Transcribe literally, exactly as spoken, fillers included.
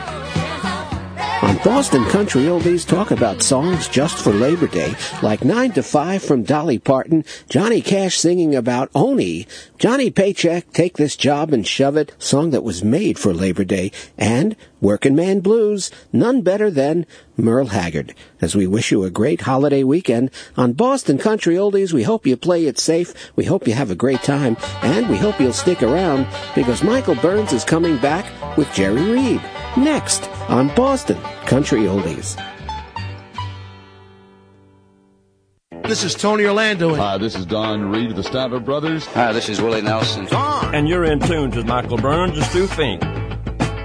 On Boston Country Oldies, talk about songs just for Labor Day, like nine to five from Dolly Parton, Johnny Cash singing about Oni, Johnny Paycheck, Take This Job and Shove It, song that was made for Labor Day, and Workin' Man Blues, none better than Merle Haggard. As we wish you a great holiday weekend on Boston Country Oldies, we hope you play it safe, we hope you have a great time, and we hope you'll stick around, because Michael Burns is coming back with Jerry Reed next on Boston Country Oldies. This is Tony Orlando. Hi, this is Don Reed of the Statler Brothers. Hi, this is Willie Nelson. And you're in tune to Michael Burns and Stu Fink.